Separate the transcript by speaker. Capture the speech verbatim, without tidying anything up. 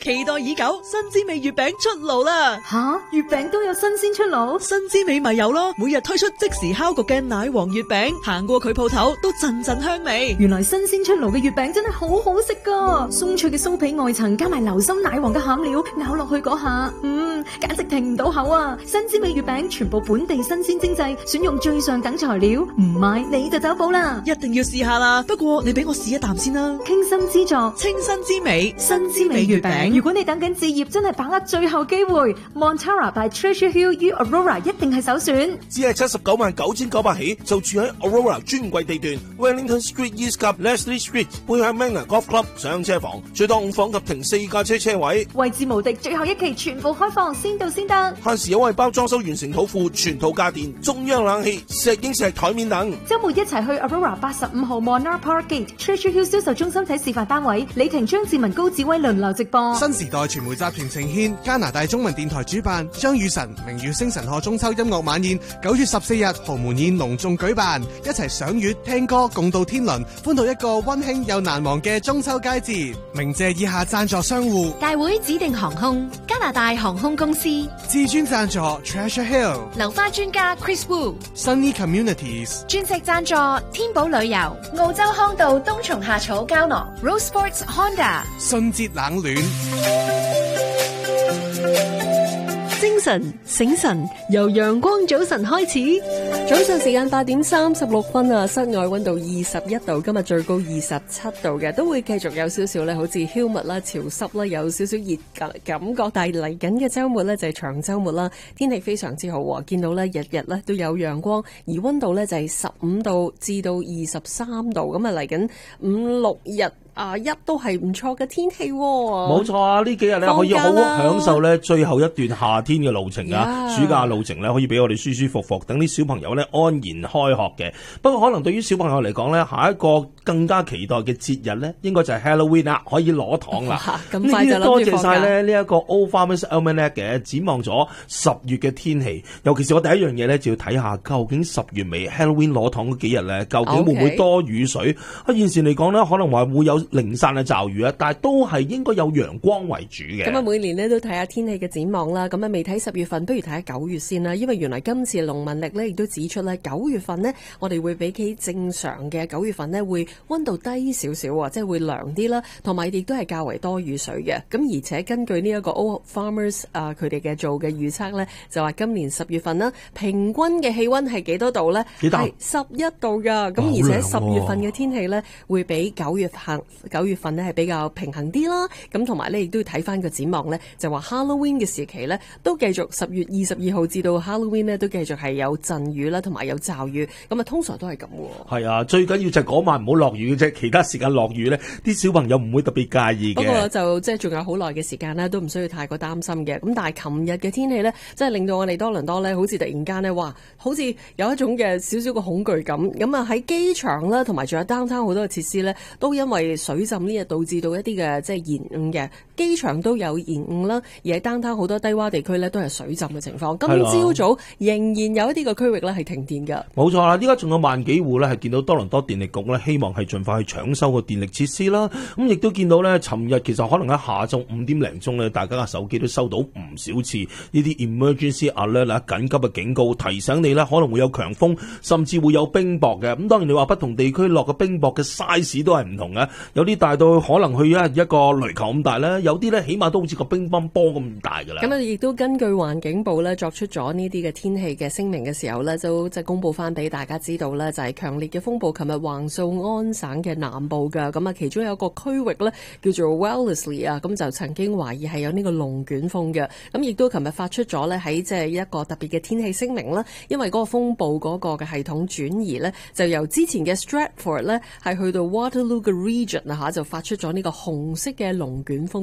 Speaker 1: 期待已久，新滋味月餅出爐啦！
Speaker 2: 吓，月餅都有新鮮出爐？
Speaker 1: 新滋味咪有咯，每日推出即時烤焗嘅奶黃月餅，行過佢鋪頭都陣陣香味。
Speaker 2: 原來新鮮出爐嘅月餅真係好好食噶，鬆脆嘅酥皮外層加埋流心奶黃嘅餡料，咬落去嗰下，嗯，簡直停唔到口啊！新滋味月餅全部本地新鮮精製，選用最上等材料，唔買你就走寶啦！
Speaker 1: 一定要試下啦！不過你俾我試一啖先啦。
Speaker 2: 傾心之作，
Speaker 1: 清新之美，
Speaker 2: 新滋味月餅。如果你等緊置業，真係把握最後機會 ，Montara by Treasure Hill U Aurora 一定係首選。
Speaker 3: 只係七十九萬九千九百起，就住喺 Aurora 專櫃地段 ，Wellington Street East 及 Leslie Street， 背向 Manor Golf Club 上車房，最多五房及停四架車車位，
Speaker 2: 位置無敵，最後一期全部開放，先到先得。
Speaker 3: 限時優惠包裝修完成土庫，全套家電、中央冷氣、石英石台面等。
Speaker 2: 周末一齊去 Aurora 八十五號 Monarch Park Gate Treasure Hill 銷售中心睇示範單位，李婷、張志文、高志威輪流直播。
Speaker 4: 新時代傳媒集團呈獻，加拿大中文電台主辦，張雨晨明月星辰賀中秋音樂晚宴，九月十四日豪門宴隆重舉辦，一齊賞月聽歌，共度天倫，歡度一個溫馨又難忘嘅中秋佳節。鳴謝以下贊助商戶：
Speaker 5: 大會指定航空、加拿大航空公司、
Speaker 4: 至尊贊助 Treasure Hill、
Speaker 5: 流花專家 Chris Wu、Sunny
Speaker 4: Communities、
Speaker 5: 專席贊助天寶旅遊、澳洲康道冬蟲夏草膠囊、Rose Sports Honda、
Speaker 4: 信節冷暖。
Speaker 6: 精神醒神，由陽光早晨開始。
Speaker 7: 早上時間八點三十六分啊，室外溫度二十一度，今日最高二十七度嘅，都會繼續有少少咧，好似 humid 啦、潮濕啦，有少少熱感感覺。但係嚟緊嘅週末咧就係長週末啦，天氣非常之好，見到咧日日咧都有陽光，而溫度咧就係十五度至到二十三度，咁啊嚟緊五六日。啊！一都係唔錯嘅天氣喎，
Speaker 8: 冇錯啊！呢幾日咧可以好好享受咧最後一段夏天嘅路程啊！Yeah. 暑假路程咧可以俾我哋舒舒服服，等啲小朋友咧安然開學嘅。不過可能對於小朋友嚟講咧，下一個更加期待嘅節日咧，應該就係 Halloween 啦，可以攞糖啦。
Speaker 7: 咁快就諗住
Speaker 8: 多謝晒咧呢一個 Old Farmers Almanac 嘅展望咗十月嘅天氣，尤其是我第一樣嘢咧就要睇下究竟十月尾 Halloween 攞糖嗰幾日咧，究竟會唔會多雨水？啊、okay. 現時嚟講咧，可能話會有零散嘅驟雨啊，但係都係應該有陽光為主嘅。
Speaker 7: 咁啊，每年咧都睇下天氣嘅展望啦。咁啊，未睇十月份，不如睇下九月先啦。因為原來今次農民曆咧亦都指出咧，九月份呢，我哋會比起正常嘅九月份呢，會溫度低少少啊，即係會涼啲啦，同埋亦都係較為多雨水嘅。咁而且根據呢一個 Old Farmers 啊佢哋嘅做嘅預測咧，就話今年十月份啦，平均嘅氣溫係幾多度咧？
Speaker 8: 幾度？
Speaker 7: 係十一度噶。咁、哦、而且十月份嘅天氣咧，會比九月份九月份呢係比較平衡啲啦，咁同埋咧亦都要睇翻個展望咧，就話 Halloween 嘅時期咧都繼續十月二十二號至到 Halloween 咧都繼續係有陣雨啦，同埋有驟雨，咁啊通常都係咁喎。
Speaker 8: 係啊，最緊要就係嗰晚唔好落雨嘅啫，其他時間落雨咧，啲小朋友唔會特別介意嘅。
Speaker 7: 不過就即係仲有好耐嘅時間咧，都唔需要太過擔心嘅。咁但係琴日嘅天氣咧，真係令到我哋多倫多咧，好似突然間咧，哇，好似有一種嘅少少嘅恐懼感。咁啊喺機場啦，同埋仲有 downtown 好多嘅設施咧，都因為水浸呢日導致到一啲嘅即係延誤嘅，機場都有延誤啦，而喺 downtown 好多低洼地區咧都係水浸嘅情況。今朝早仍然有一啲嘅區域咧係停電㗎。
Speaker 8: 冇錯啦，依家仲有萬幾戶咧係見到多倫多電力局咧，希望係盡快去搶修個電力設施啦。咁亦都見到咧，尋日其實可能喺下晝五點零鐘咧，大家嘅手機都收到唔少次呢啲 emergency alert 啦，緊急嘅警告，提醒你咧可能會有強風，甚至會有冰雹嘅。咁當然你話不同地區落嘅冰雹嘅 size 都係唔同嘅，有啲大到可能去一一個壘球咁大咧，有啲咧起碼都好似個乒乓波咁大噶啦。
Speaker 7: 咁啊，亦都根據環境部咧作出咗呢啲嘅天氣嘅聲明嘅時候咧，就即係公佈翻俾大家知道咧，就係強烈嘅風暴琴日橫掃安省嘅南部噶。咁啊，其中有一個區域咧叫做 Wellesley 啊，咁就曾經懷疑係有呢個龍捲風嘅。咁亦都琴日發出咗咧喺即係一個特別嘅天氣聲明啦，因為嗰個風暴嗰個嘅系統轉移咧，就由之前嘅 Stratford 咧係去到 Waterloo 嘅 region 啊嚇，就發出咗呢個紅色嘅龍捲風。